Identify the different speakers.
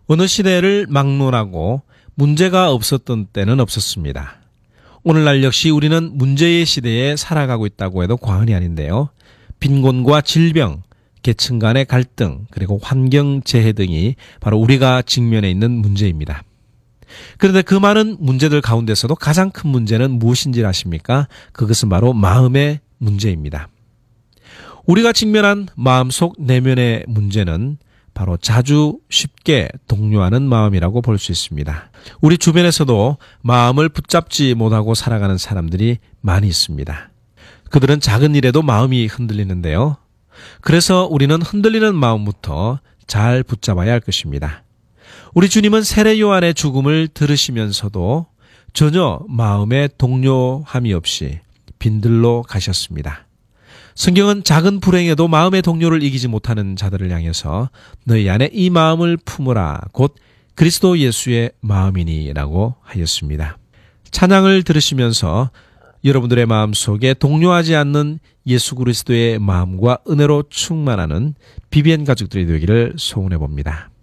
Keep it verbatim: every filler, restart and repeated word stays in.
Speaker 1: 어느 시대를 막론하고 문제가 없었던 때는 없었습니다. 오늘날 역시 우리는 문제의 시대에 살아가고 있다고 해도 과언이 아닌데요. 빈곤과 질병, 계층 간의 갈등, 그리고 환경재해 등이 바로 우리가 직면해 있는 문제입니다. 그런데 그 많은 문제들 가운데서도 가장 큰 문제는 무엇인지 아십니까? 그것은 바로 마음의 문제입니다. 우리가 직면한 마음속 내면의 문제는 바로 자주 쉽게 동요하는 마음이라고 볼 수 있습니다. 우리 주변에서도 마음을 붙잡지 못하고 살아가는 사람들이 많이 있습니다. 그들은 작은 일에도 마음이 흔들리는데요. 그래서 우리는 흔들리는 마음부터 잘 붙잡아야 할 것입니다. 우리 주님은 세례 요한의 죽음을 들으시면서도 전혀 마음에 동요함이 없이 빈들로 가셨습니다. 성경은 작은 불행에도 마음의 동요를 이기지 못하는 자들을 향해서 너희 안에 이 마음을 품으라 곧 그리스도 예수의 마음이니라고 하였습니다. 찬양을 들으시면서 여러분들의 마음속에 동요하지 않는 예수 그리스도의 마음과 은혜로 충만하는 비비엔 가족들이 되기를 소원해 봅니다.